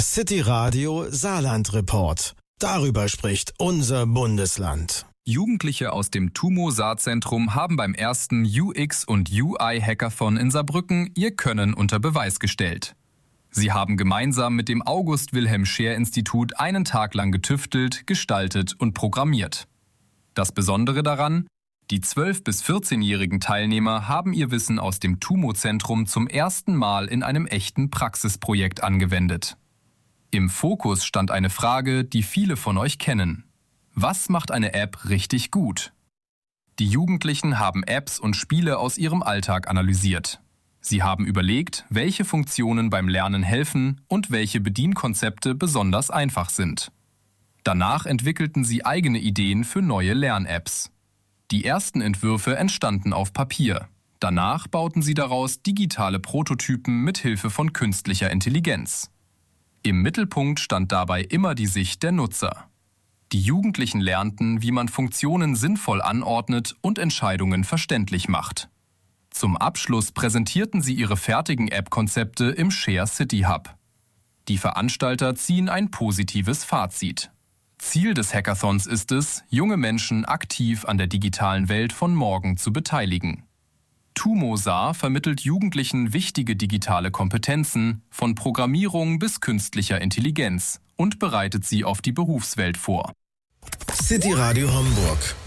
City Radio Saarland Report. Darüber spricht unser Bundesland. Jugendliche aus dem TUMO-Saarzentrum haben beim ersten UX- und UI-Hackathon in Saarbrücken ihr Können unter Beweis gestellt. Sie haben gemeinsam mit dem August-Wilhelm-Scheer-Institut einen Tag lang getüftelt, gestaltet und programmiert. Das Besondere daran: Die 12- bis 14-jährigen Teilnehmer haben ihr Wissen aus dem TUMO-Zentrum zum ersten Mal in einem echten Praxisprojekt angewendet. Im Fokus stand eine Frage, die viele von euch kennen. Was macht eine App richtig gut? Die Jugendlichen haben Apps und Spiele aus ihrem Alltag analysiert. Sie haben überlegt, welche Funktionen beim Lernen helfen und welche Bedienkonzepte besonders einfach sind. Danach entwickelten sie eigene Ideen für neue Lern-Apps. Die ersten Entwürfe entstanden auf Papier. Danach bauten sie daraus digitale Prototypen mit Hilfe von künstlicher Intelligenz. Im Mittelpunkt stand dabei immer die Sicht der Nutzer. Die Jugendlichen lernten, wie man Funktionen sinnvoll anordnet und Entscheidungen verständlich macht. Zum Abschluss präsentierten sie ihre fertigen App-Konzepte im Share City Hub. Die Veranstalter ziehen ein positives Fazit. Ziel des Hackathons ist es, junge Menschen aktiv an der digitalen Welt von morgen zu beteiligen. TUMO Saar vermittelt Jugendlichen wichtige digitale Kompetenzen, von Programmierung bis künstlicher Intelligenz, und bereitet sie auf die Berufswelt vor. City Radio Hamburg.